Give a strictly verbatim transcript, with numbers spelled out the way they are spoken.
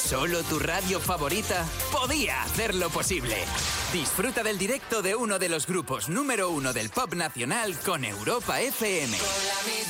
Solo tu radio favorita podía hacerlo posible. Disfruta del directo de uno de los grupos número uno del pop nacional con Europa F M.